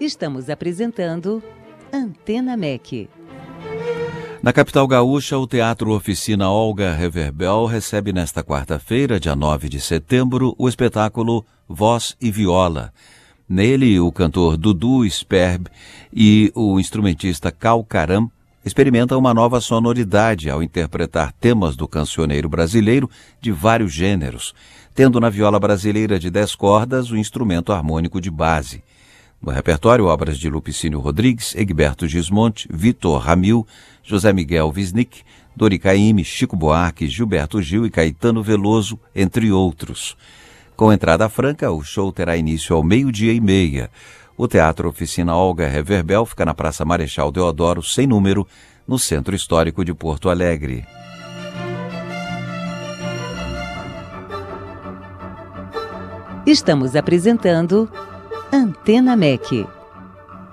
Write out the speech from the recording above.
Estamos apresentando Antena MEC. Na capital gaúcha, o Teatro Oficina Olga Reverbel recebe nesta quarta-feira, dia 9 de setembro, o espetáculo Voz e Viola. Nele, o cantor Dudu Sperb e o instrumentista Cal Caram experimentam uma nova sonoridade ao interpretar temas do cancioneiro brasileiro de vários gêneros, tendo na viola brasileira de 10 cordas o instrumento harmônico de base. No repertório, obras de Lupicínio Rodrigues, Egberto Gismonti, Vitor Ramil, José Miguel Wisnik, Dori Caymmi, Chico Buarque, Gilberto Gil e Caetano Veloso, entre outros. Com entrada franca, o show terá início ao 12:30. O Teatro Oficina Olga Reverbel fica na Praça Marechal Deodoro, sem número, no Centro Histórico de Porto Alegre. Estamos apresentando Antena MEC.